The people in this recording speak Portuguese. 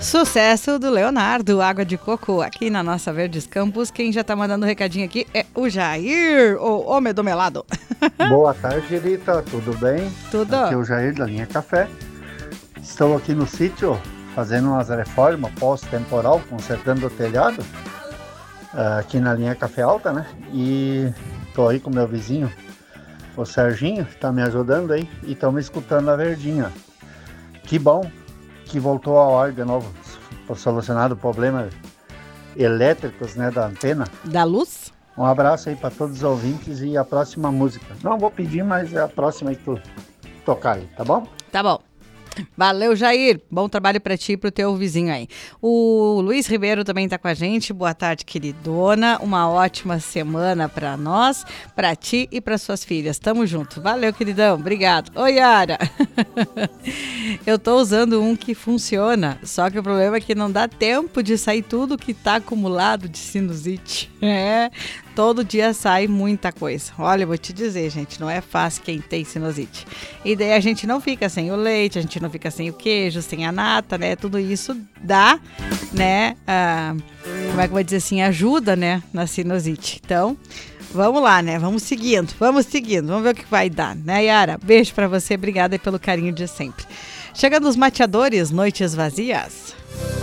Sucesso do Leonardo, Água de Coco, aqui na nossa Verdes Campos. Quem já tá mandando um recadinho aqui é o Jair, o homem do melado. Boa tarde, Rita, tudo bem? Tudo. Aqui é o Jair da Linha Café. Estou aqui no sítio fazendo umas reformas pós-temporal, consertando o telhado, aqui na Linha Café Alta, né? E tô aí com o meu vizinho, o Serginho, tá me ajudando aí e estão me escutando a Verdinha. Que bom que voltou ao ar de novo, solucionado o problema elétricos, né, da antena. Da luz? Um abraço aí para todos os ouvintes e a próxima música. Não vou pedir, mas é a próxima aí que tu tocar aí, tá bom? Tá bom. Valeu, Jair. Bom trabalho para ti e pro teu vizinho aí. O Luiz Ribeiro também tá com a gente. Boa tarde, queridona. Uma ótima semana para nós, para ti e para suas filhas. Tamo junto. Valeu, queridão. Obrigado. Oi, Yara. Eu tô usando um que funciona, só que o problema é que não dá tempo de sair tudo que tá acumulado de sinusite. Todo dia sai muita coisa. Olha, eu vou te dizer, gente, não é fácil quem tem sinusite. E daí a gente não fica sem o leite, a gente não fica sem o queijo, sem a nata, né? Tudo isso dá, né? Como é que eu vou dizer assim? Ajuda, né? Na sinusite. Então, vamos lá, né? Vamos seguindo. Vamos ver o que vai dar, né, Yara? Beijo pra você, obrigada pelo carinho de sempre. Chegando os mateadores, noites vazias.